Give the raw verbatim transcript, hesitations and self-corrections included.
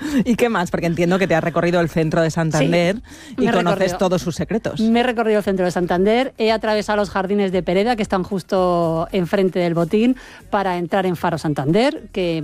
¿Y qué más? Porque entiendo que te has recorrido el centro de Santander sí, y conoces recorrido. todos sus secretos. Me he recorrido el centro de Santander, he atravesado los jardines de Pereda, que están justo enfrente del Botín, para entrar en Faro Santander, que